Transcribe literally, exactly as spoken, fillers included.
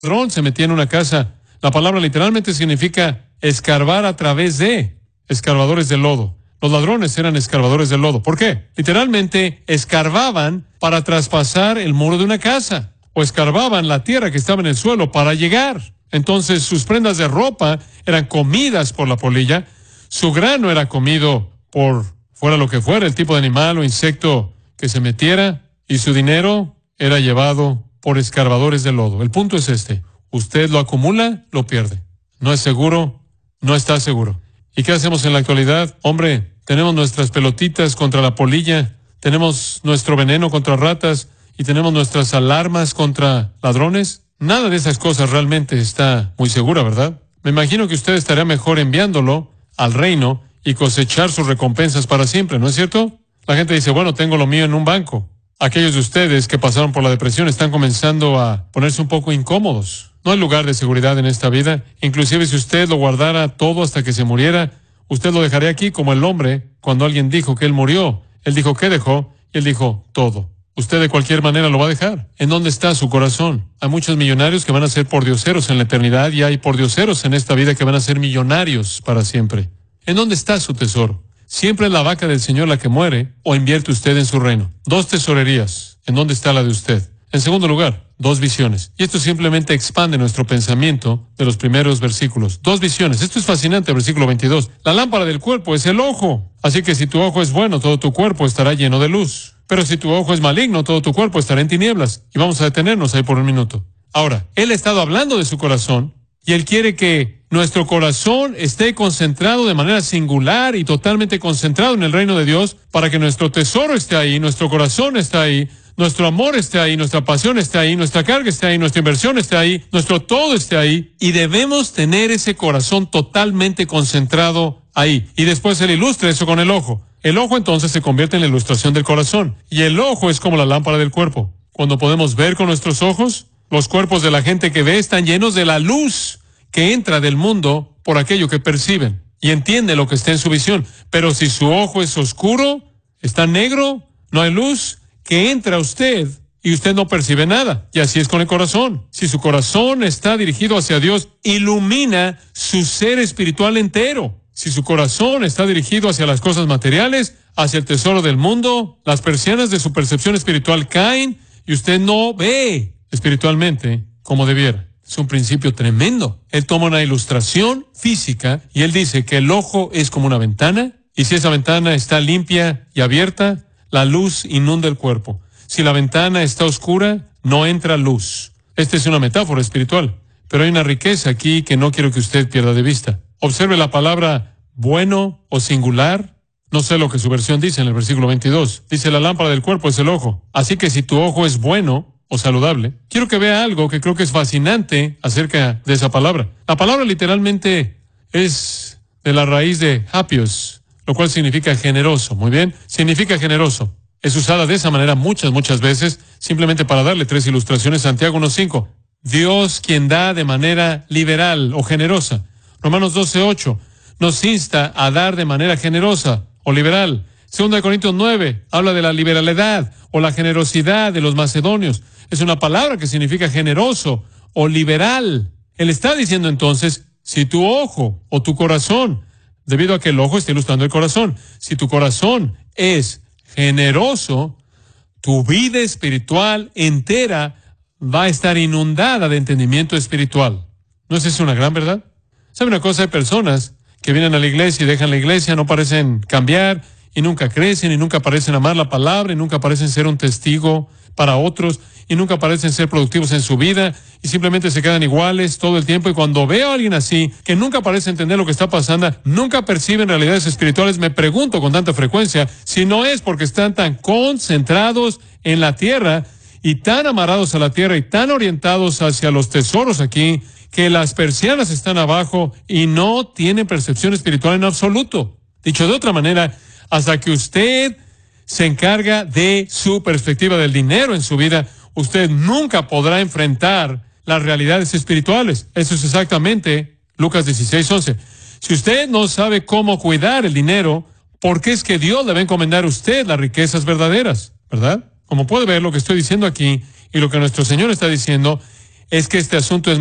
ladrón se metía en una casa. La palabra literalmente significa escarbar a través de escarbadores de lodo. Los ladrones eran escarbadores de lodo. ¿Por qué? Literalmente escarbaban para traspasar el muro de una casa o escarbaban la tierra que estaba en el suelo para llegar. Entonces sus prendas de ropa eran comidas por la polilla, su grano era comido por fuera lo que fuera, el tipo de animal o insecto que se metiera, y su dinero era llevado por escarbadores de lodo. El punto es este: usted lo acumula, lo pierde. No es seguro, no está seguro. ¿Y qué hacemos en la actualidad? Hombre, tenemos nuestras pelotitas contra la polilla, tenemos nuestro veneno contra ratas y tenemos nuestras alarmas contra ladrones. Nada de esas cosas realmente está muy segura, ¿verdad? Me imagino que usted estaría mejor enviándolo al reino y cosechar sus recompensas para siempre, ¿no es cierto? La gente dice, bueno, tengo lo mío en un banco. Aquellos de ustedes que pasaron por la depresión están comenzando a ponerse un poco incómodos. No hay lugar de seguridad en esta vida. Inclusive si usted lo guardara todo hasta que se muriera, usted lo dejaría aquí como el hombre cuando alguien dijo que él murió. Él dijo, ¿qué dejó? Y él dijo, todo. Usted de cualquier manera lo va a dejar. ¿En dónde está su corazón? Hay muchos millonarios que van a ser pordioseros en la eternidad y hay pordioseros en esta vida que van a ser millonarios para siempre. ¿En dónde está su tesoro? Siempre es la vaca del Señor la que muere, o invierte usted en su reino. Dos tesorerías. ¿En dónde está la de usted? En segundo lugar, dos visiones. Y esto simplemente expande nuestro pensamiento de los primeros versículos. Dos visiones. Esto es fascinante, versículo veintidós. La lámpara del cuerpo es el ojo. Así que si tu ojo es bueno, todo tu cuerpo estará lleno de luz. Pero si tu ojo es maligno, todo tu cuerpo estará en tinieblas. Y vamos a detenernos ahí por un minuto. Ahora, él ha estado hablando de su corazón, y él quiere que nuestro corazón esté concentrado de manera singular y totalmente concentrado en el reino de Dios, para que nuestro tesoro esté ahí, nuestro corazón esté ahí, nuestro amor esté ahí, nuestra pasión esté ahí, nuestra carga esté ahí, nuestra inversión esté ahí, nuestro todo esté ahí, y debemos tener ese corazón totalmente concentrado ahí. Y después él ilustra eso con el ojo. El ojo entonces se convierte en la ilustración del corazón, y el ojo es como la lámpara del cuerpo. Cuando podemos ver con nuestros ojos, los cuerpos de la gente que ve están llenos de la luz que entra del mundo por aquello que perciben, y entiende lo que está en su visión. Pero si su ojo es oscuro, está negro, no hay luz, que entra a usted y usted no percibe nada. Y así es con el corazón. Si su corazón está dirigido hacia Dios, ilumina su ser espiritual entero. Si su corazón está dirigido hacia las cosas materiales, hacia el tesoro del mundo, las persianas de su percepción espiritual caen y usted no ve espiritualmente como debiera. Es un principio tremendo. Él toma una ilustración física y él dice que el ojo es como una ventana, y si esa ventana está limpia y abierta, la luz inunda el cuerpo. Si la ventana está oscura, no entra luz. Esta es una metáfora espiritual, pero hay una riqueza aquí que no quiero que usted pierda de vista. Observe la palabra bueno o singular. No sé lo que su versión dice en el versículo veintidós. Dice, la lámpara del cuerpo es el ojo. Así que si tu ojo es bueno o saludable, quiero que vea algo que creo que es fascinante acerca de esa palabra. La palabra literalmente es de la raíz de hapios, lo cual significa generoso. Muy bien, significa generoso. Es usada de esa manera muchas, muchas veces, simplemente para darle tres ilustraciones. Santiago uno cinco. Dios quien da de manera liberal o generosa. Romanos doce ocho. Nos insta a dar de manera generosa o liberal. Segunda de Corintios nueve. Habla de la liberalidad o la generosidad de los macedonios. Es una palabra que significa generoso o liberal. Él está diciendo entonces, si tu ojo o tu corazón, debido a que el ojo está ilustrando el corazón, si tu corazón es generoso, tu vida espiritual entera va a estar inundada de entendimiento espiritual. ¿No es eso una gran verdad? ¿Sabe una cosa? Hay personas que vienen a la iglesia y dejan la iglesia, no parecen cambiar y nunca crecen y nunca parecen amar la palabra y nunca parecen ser un testigo para otros y nunca parecen ser productivos en su vida y simplemente se quedan iguales todo el tiempo. Y cuando veo a alguien así, que nunca parece entender lo que está pasando, nunca perciben realidades espirituales, me pregunto con tanta frecuencia si no es porque están tan concentrados en la tierra y tan amarrados a la tierra y tan orientados hacia los tesoros aquí, que las persianas están abajo y no tienen percepción espiritual en absoluto. Dicho de otra manera, hasta que usted se encarga de su perspectiva del dinero en su vida, usted nunca podrá enfrentar las realidades espirituales. Eso es exactamente Lucas dieciséis once. Si usted no sabe cómo cuidar el dinero, ¿por qué es que Dios le va a encomendar a usted las riquezas verdaderas? ¿Verdad? Como puede ver, lo que estoy diciendo aquí y lo que nuestro Señor está diciendo es que este asunto es